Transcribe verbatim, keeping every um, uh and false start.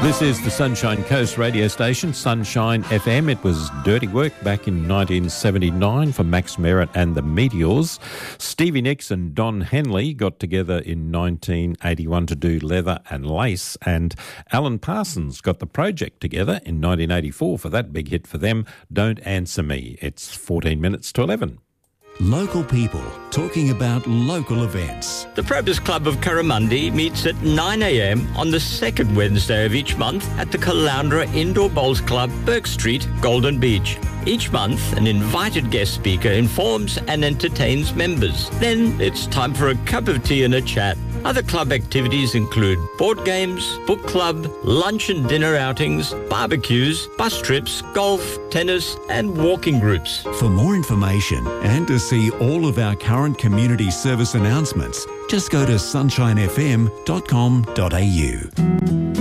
This is the Sunshine Coast radio station, Sunshine F M. It was Dirty Work back in nineteen seventy-nine for Max Merritt and the Meteors. Stevie Nicks and Don Henley got together in nineteen eighty-one to do Leather and Lace, and Alan Parsons got the project together in nineteen eighty-four for that big hit for them, Don't Answer Me. It's fourteen minutes to eleven. Local people talking about local events. The Probus Club of Curramundi meets at nine a m on the second Wednesday of each month at the Caloundra Indoor Bowls Club, Burke Street, Golden Beach. Each month, an invited guest speaker informs and entertains members. Then it's time for a cup of tea and a chat. Other club activities include board games, book club, lunch and dinner outings, barbecues, bus trips, golf, tennis and walking groups. For more information and to see all of our current community service announcements, just go to sunshine f m dot com dot a u.